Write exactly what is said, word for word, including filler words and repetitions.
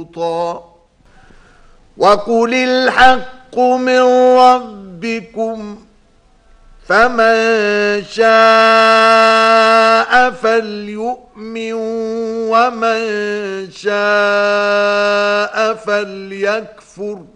وقل الحق من ربكم فمن شاء فليؤمن ومن شاء فليكفر